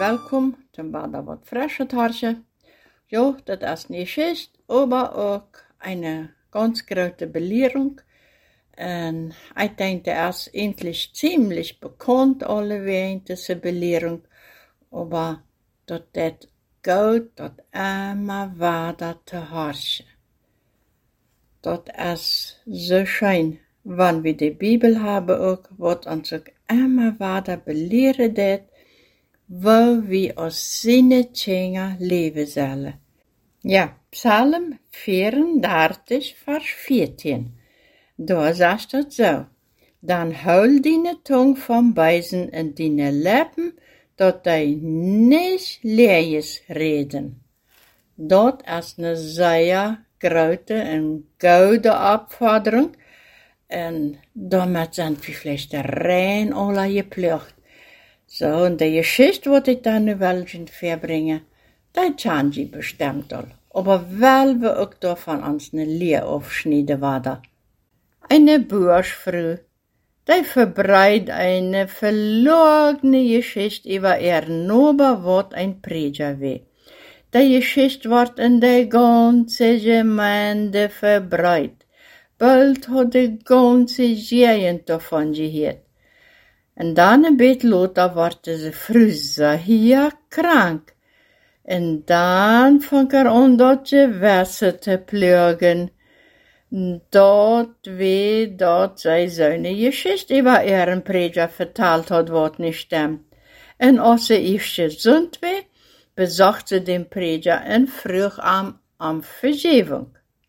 welkom zum Bader wat frische Tarsche. Ja, das ist nicht schlecht, aber auch eine ganz große Belehrung. Und ich denke, das ist eigentlich ziemlich bekannt, alle diese Belehrung. Aber das geht, das immer weiter zu herrschen. Das ist so schön, wenn wir die Bibel haben auch, was uns auch immer weiter belehren wird, wo wir als seine Kinder leben sollen. Ja, Psalm 34, Vers 14. Da sagt es so: Dan hou deine Tong van Beisen en deine Lippen, dat die nicht lees reden. Dat is een zeer grote en goede opvordering. En daarmee zijn we vielleicht rein alle geplucht. So, und die Geschichte, die ich da nu wel verbringen, die kann ich bestimmt al. Aber weil wir auch davon uns eine Lehre aufschneiden werden. Eine Burschfrau, die verbreitet eine verlorene Geschichte über ihr Nober, was ein Prediger war. Die Geschichte wird in der ganzen Gemeinde verbreitet. Bald hat die ganze Gegend davon gehört. Und dann ein bisschen later wurde sie früh sehr krank. Und dann fing an, dat Gewässer zu plagen. Dort sie seine Geschichte über ihren Prediger verteilt hat, was nicht stimmt. Und als sie erst gesund war, besucht sie den Prediger und frug am Vergebung.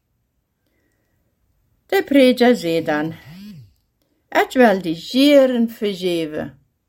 Der Prediger zei dann: Ich will die Gieren vergeben.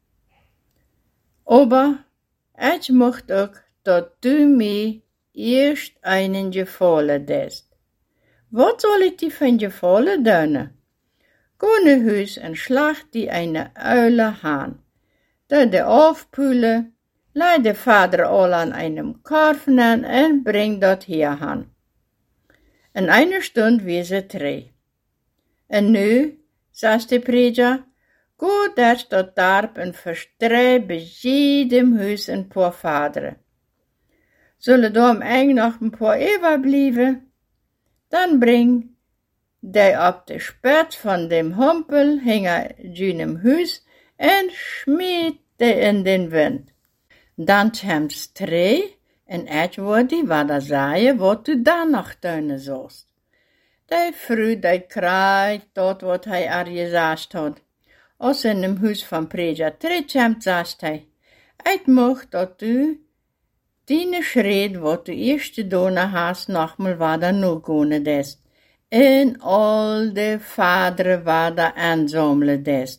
Aber ich möchte auch, dass du mir erst einen Gefallen tust. Was soll ich dir für einen Gefallen tun? Geh nach Haus und schlacht die eine Eule Hahn. Da de aufpüle, leih der Vater all an einem Korfen an und bring dort hier an. In einer Stunde wie sie drei. Und nu, sagt der Prediger, geh dort dort darb und verstreu bei jedem Haus ein paar Vater. Sollen da am Eng noch ein paar überbleiben? Dann bring die ab der Spät von dem Humpel hinter jenem Haus und schmied die in den Wind. Dann käm's drei und ich wurde da sagen, was du da noch tun sollst. Die Frau, die kreit dort, was er gesagt hat. Als in dem Haus vom Prediger terugkomt, sagt hij: Ich möchte, dass du deine Schritt, was du erst getan hast, nochmal weiter nachgehen lässt. Und all die Vater weiter ansammeln lässt.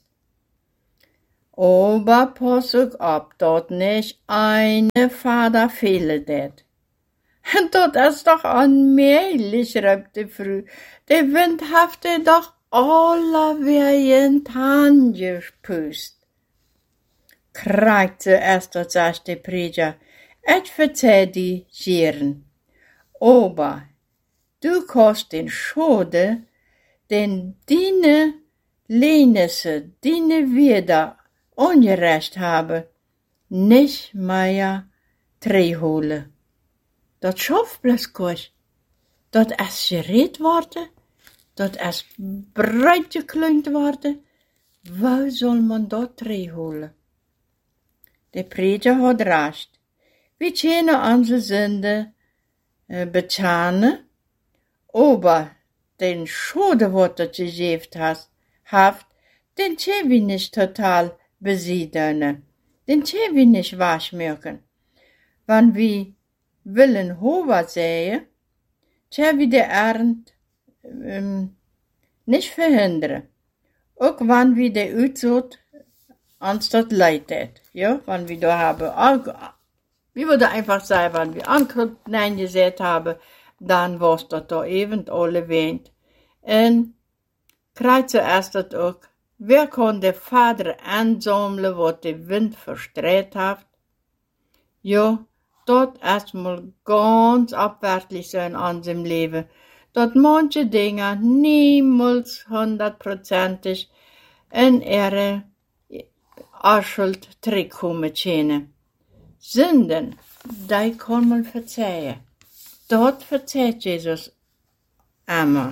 Aber pass auch auf, dass nicht eine Vater fehlen wird. Das ist doch unmöglich, rief die Frau. Der Wind hat doch alle wie angespüßt. Kriegt zuerst, sagt der Prediger: Ich verzeih die Gieren. Aber du kannst den Schade, den deine Lehnisse, deine wieder ungerecht haben, nicht mehr zurückholen. Dat schafft bloß nicht. Dat is gereed worden, dat is breed gekleund worden. Wo soll man dat terugholen? Der Prediger hat recht. Wir können unsere Sünde bezahlen, aber den Schade, was du gegeben hast, den können wir nicht total besiegen. Den können wir nicht waschmerken. Wenn wir willen hober säen, können wir die Ernte nicht verhindern. Auch wenn wir die Uitsaat uns das leidet. Ja, wenn wir da haben, wir würden einfach sagen, wenn wir Ankrut gesät haben, dann was das da eben alle weint. Und kriegt zuerst das auch, wer kann der Vater ansammeln, was der Wind verstreut hat? Ja, dat erstmal ganz abwärtig sein an seinem Leben, dat manche Dinge niemals 100%ig in ihre Schuld zurückkommen können. Sünden, die kann man verzeihen. Dort verzeiht Jesus einmal.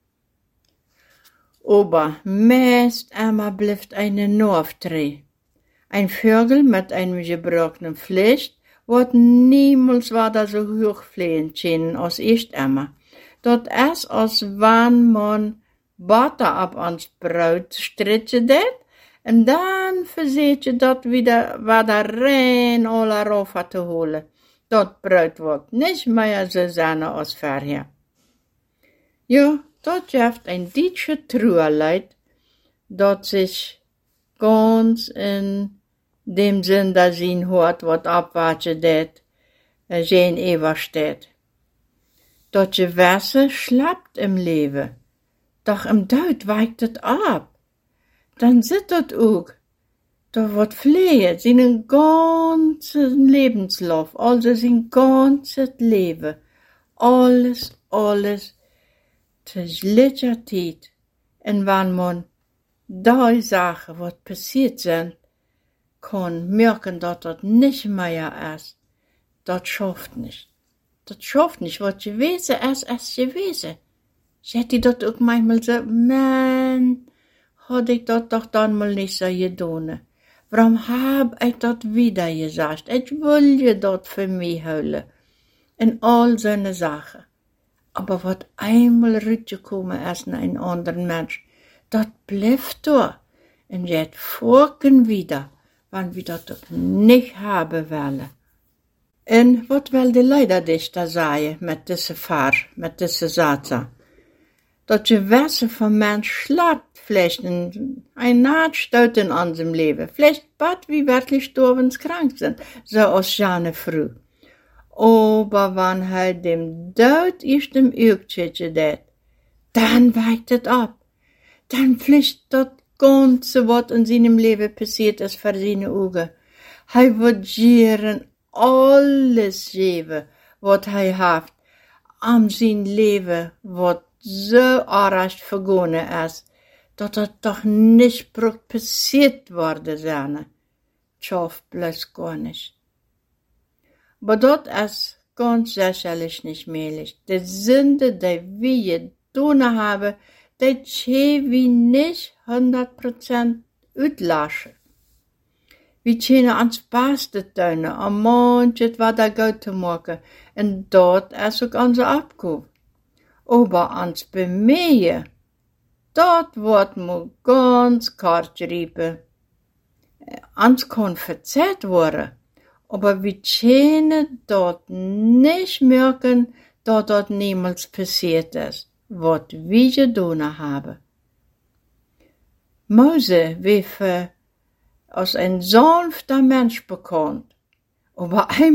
Aber meist einmal bleibt eine Norftrie. Ein Vögel mit einem gebrochenen Fleisch wird niemals weiter so hoch fliegen können als erst einmal. Dat is als wann man Butter ab ans Brot stritchen det, en dan verzet je dat wieder rein alle rauf te holen. Dat Brot wordt niet meer so sein als vorher. Ja, dat geeft een dietsche Truerleid, dat sich ganz in dem Sinn da zien hoort, wat abwaartje det, geen eeuwig steht. Dat je Wasser schlappt im Leben, doch im Dood weicht het ab. Dan zit het ook, da wordt vleeën, zijn ganzen Lebenslauf, also zijn ganzes Leben, alles, te tijd. En wanneer man die Sachen, wat passiert zijn, kan merken dat dat niet meer is, dat schafft nicht. Dat schafft nicht, wat gewesen is gewesen. Zegt hij dat ook manchmal so, man, had ik dat doch dan mal nicht so gedaan. Waarom heb ik dat wieder gesagt? Ik wil je dat für mich houden. En al zo'n Sachen. Aber wat einmal rübergekommen is naar een ander Mensch, dat blijft door. En je het vorken wieder, wanneer we dat ook niet hebben willen. En wat wil de Leiderdichter zeggen met deze Vers, met deze Sätze? Dat je Wasser van mens schlapt, vielleicht ein Nahtstoot in unserem Leben, vielleicht bad wie wirklich sterbenskrank sind, so als Jane früh. Aber wann hij dem Dood eerst im Uurtje deed, dann weicht het ab. Dan vliegt dat ganze, wat in seinem Leben passiert ist, vor seine Augen. Hij wird gieren alles geven, wat hij heeft, am zijn leven, wat so arg vergonnen is, dat het toch niet passiert worden zijn. Tjof, bloß gar nicht. Aber dat is ganz sicherlich nicht möglich. Die Sünde, die wir getan haben, die können wir nicht 100% uitlassen. We kunnen ons beste doen, om manches wat er goed te maken, en dat is ook onze opgave. Aber ons bemühen, dat wordt me ganz kort riepen. Ons kan verzeiht worden, aber we kunnen dat niet merken, dat dat niemals passiert is, wat we gedaan hebben. Mose werd als ein sanfter Mensch bekannt, aber